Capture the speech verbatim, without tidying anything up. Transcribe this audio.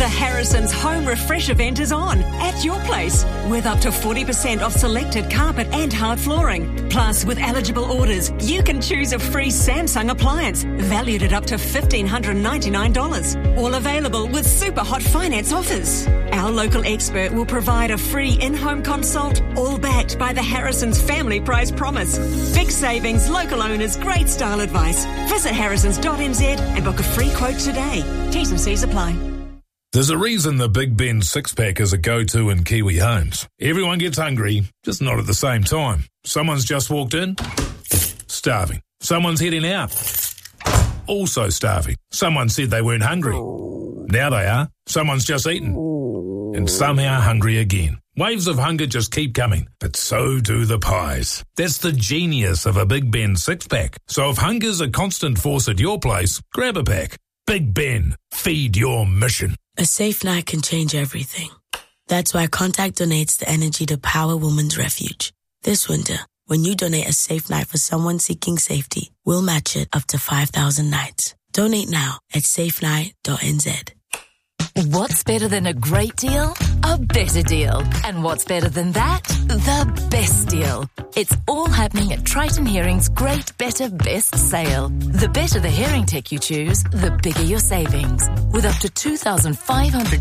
The Harrison's Home Refresh event is on at your place with up to forty percent off selected carpet and hard flooring. Plus, with eligible orders, you can choose a free Samsung appliance valued at up to one thousand five hundred ninety-nine dollars. All available with super hot finance offers. Our local expert will provide a free in-home consult, all backed by the Harrison's Family Price Promise. Big savings, local owners, great style advice. Visit harrisons dot n z and book a free quote today. T's and C's apply. There's a reason the Big Ben six-pack is a go-to in Kiwi homes. Everyone gets hungry, just not at the same time. Someone's just walked in, starving. Someone's heading out, also starving. Someone said they weren't hungry. Now they are. Someone's just eaten, and somehow hungry again. Waves of hunger just keep coming, but so do the pies. That's the genius of a Big Ben six-pack. So if hunger's a constant force at your place, grab a pack. Big Ben, feed your mission. A safe night can change everything. That's why Contact donates the energy to Power Women's Refuge. This winter, when you donate a safe night for someone seeking safety, we'll match it up to five thousand nights. Donate now at safe night dot n z. What's better than a great deal? A better deal. And what's better than that? The best deal. It's all happening at Triton Hearing's Great Better Best Sale. The better the hearing tech you choose, the bigger your savings. With up to two thousand five hundred